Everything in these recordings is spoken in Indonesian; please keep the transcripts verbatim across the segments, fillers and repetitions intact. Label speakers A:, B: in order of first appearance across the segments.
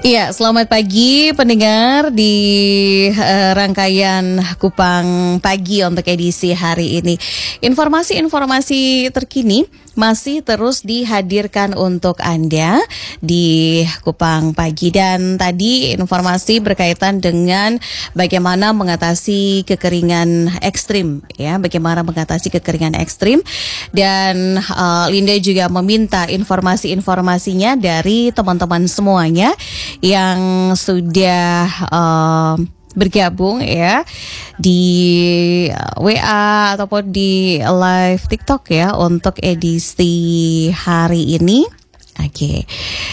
A: Iya, selamat pagi pendengar di uh, rangkaian Kupang Pagi untuk edisi hari ini. Informasi-informasi terkini masih terus dihadirkan untuk Anda di Kupang Pagi, dan tadi informasi berkaitan dengan bagaimana mengatasi kekeringan ekstrim, ya, bagaimana mengatasi kekeringan ekstrim, dan uh, Linda juga meminta informasi-informasinya dari teman-teman semuanya yang sudah uh, bergabung ya di W A ataupun di live TikTok ya untuk edisi hari ini. Oke,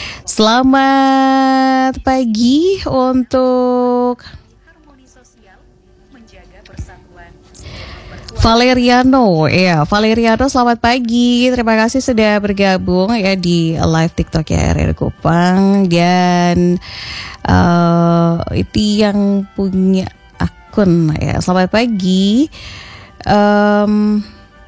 A: selamat pagi untuk Valeriano, ya Valeriano, selamat pagi. Terima kasih sudah bergabung ya di live TikTok ya R R Kupang, dan uh, itu yang punya akun ya. Selamat pagi. Um,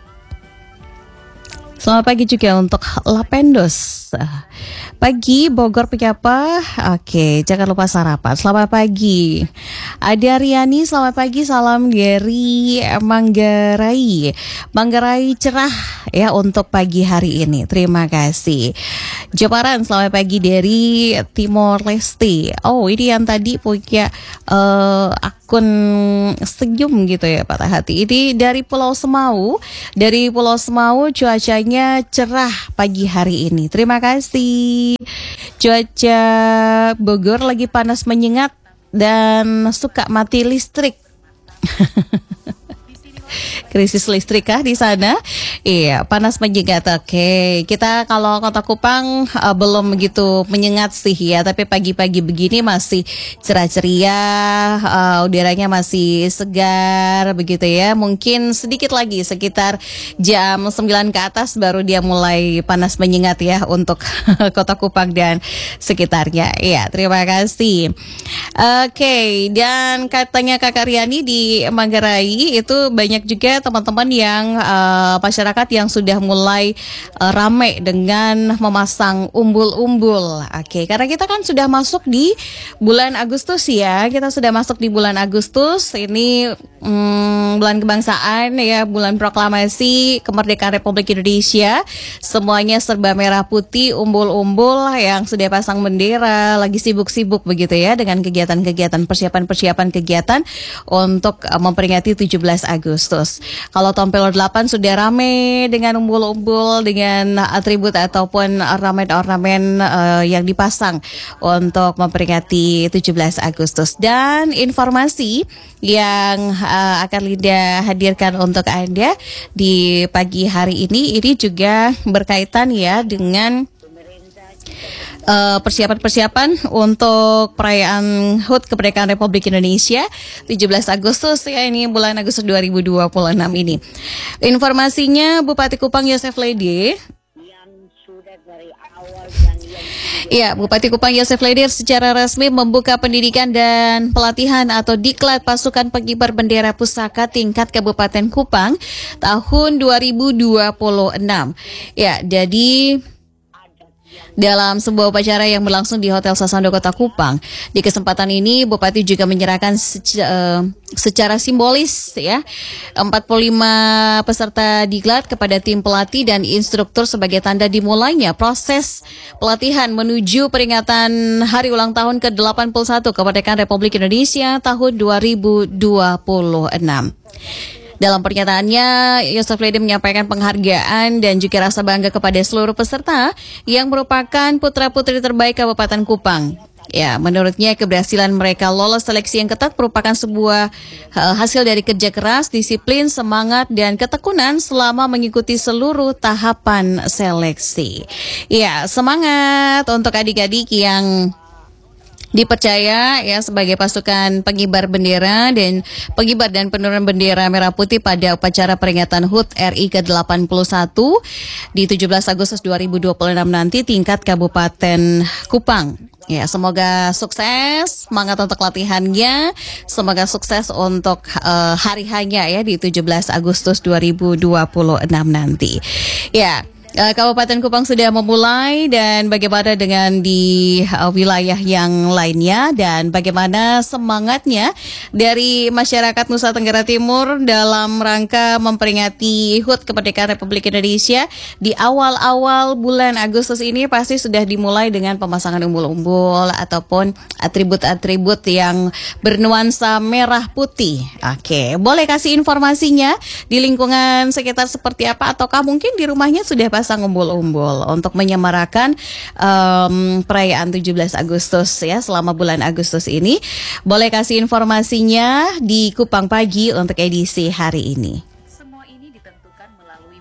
A: Selamat pagi juga untuk Lapendos. Pagi Bogor Penyapa. Oke, jangan lupa sarapan. Selamat pagi. Ada Riani, selamat pagi. Salam dari Manggarai. Manggarai cerah ya untuk pagi hari ini. Terima kasih. Jabaran, selamat pagi dari Timor Leste. Oh, ini yang tadi punya uh, akun senyum gitu ya, patah hati. Ini dari Pulau Semau. Dari Pulau Semau cuacanya cerah pagi hari ini. Terima kasih. Cuaca Bogor lagi panas menyengat dan suka mati listrik. Krisis listrik kah di sana? Iya, panas menyengat. Oke, kita kalau Kota Kupang uh, belum begitu menyengat sih ya, tapi pagi-pagi begini masih cerah ceria, uh, udaranya masih segar begitu ya. Mungkin sedikit lagi sekitar jam sembilan ke atas baru dia mulai panas menyengat ya untuk Kota Kupang dan sekitarnya. Iya, terima kasih. Oke, dan katanya Kakak Riani di Manggarai itu banyak juga teman-teman yang uh, masyarakat yang sudah mulai uh, ramai dengan memasang umbul-umbul. Oke, karena kita kan sudah masuk di bulan Agustus ya. Kita sudah masuk di bulan Agustus. Ini um, bulan kebangsaan ya, bulan proklamasi kemerdekaan Republik Indonesia. Semuanya serba merah putih, umbul-umbul yang sudah pasang bendera, lagi sibuk-sibuk begitu ya dengan kegiatan-kegiatan, persiapan-persiapan kegiatan untuk uh, memperingati tujuh belas Agustus. Kalau tahun delapan sudah rame dengan umbul-umbul, dengan atribut ataupun ornamen-ornamen uh, yang dipasang untuk memperingati tujuh belas Agustus. Dan informasi yang uh, akan Linda hadirkan untuk Anda di pagi hari ini, ini juga berkaitan ya dengan Uh, persiapan-persiapan untuk perayaan H U T Kemerdekaan Republik Indonesia tujuh belas Agustus ya, ini bulan Agustus dua ribu dua puluh enam ini. Informasinya Bupati Kupang Yosef Lede. Ya, Bupati Kupang Yosef Lede secara resmi membuka pendidikan dan pelatihan atau diklat pasukan pengibar bendera pusaka tingkat Kabupaten Kupang tahun dua ribu dua puluh enam. Ya, jadi dalam sebuah upacara yang berlangsung di Hotel Sasando Kota Kupang. Di kesempatan ini Bupati juga menyerahkan seca, uh, secara simbolis ya empat puluh lima peserta diklat kepada tim pelatih dan instruktur sebagai tanda dimulainya proses pelatihan menuju peringatan hari ulang tahun ke delapan puluh satu Kemerdekaan Republik Indonesia tahun dua ribu dua puluh enam. Dalam pernyataannya, Yosef Lede menyampaikan penghargaan dan juga rasa bangga kepada seluruh peserta yang merupakan putra-putri terbaik Kabupaten Kupang. Ya, menurutnya keberhasilan mereka lolos seleksi yang ketat merupakan sebuah uh, hasil dari kerja keras, disiplin, semangat, dan ketekunan selama mengikuti seluruh tahapan seleksi. Ya, semangat untuk adik-adik yang dipercaya ya sebagai pasukan pengibar bendera dan pengibar dan penurun bendera merah putih pada upacara peringatan H U T R I ke delapan puluh satu di tujuh belas Agustus dua ribu dua puluh enam nanti tingkat Kabupaten Kupang. Ya, semoga sukses, semangat untuk latihannya, semoga sukses untuk uh, hari hanya ya di tujuh belas Agustus dua ribu dua puluh enam nanti. Ya, Uh, Kabupaten Kupang sudah memulai, dan bagaimana dengan di uh, wilayah yang lainnya, dan bagaimana semangatnya dari masyarakat Nusa Tenggara Timur dalam rangka memperingati H U T Kemerdekaan Republik Indonesia di awal-awal bulan Agustus ini pasti sudah dimulai dengan pemasangan umbul-umbul ataupun atribut-atribut yang bernuansa merah putih. Oke, boleh kasih informasinya di lingkungan sekitar seperti apa, ataukah mungkin di rumahnya sudah pasang umbul-umbul untuk menyemarakan um, perayaan tujuh belas Agustus ya, selama bulan Agustus ini. Boleh kasih informasinya di Kupang Pagi untuk edisi hari ini.